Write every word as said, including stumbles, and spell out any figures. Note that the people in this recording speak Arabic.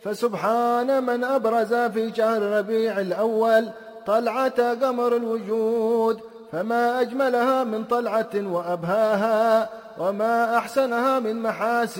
فسبحان من أبرز في شهر ربيع الأول طلعة قمر الوجود، فما أجملها من طلعة وأبهاها، وما أحسنها من محاسن